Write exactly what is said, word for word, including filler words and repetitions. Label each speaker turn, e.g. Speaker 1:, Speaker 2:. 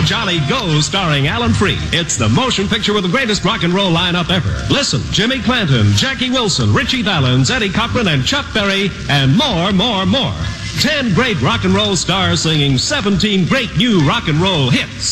Speaker 1: Jolly Go starring Alan Freed. It's the motion picture with the greatest rock and roll lineup ever. Listen, Jimmy Clanton, Jackie Wilson, Richie Valens, Eddie Cochran, and Chuck Berry, and more, more, more. Ten great rock and roll stars singing seventeen great new rock and roll hits.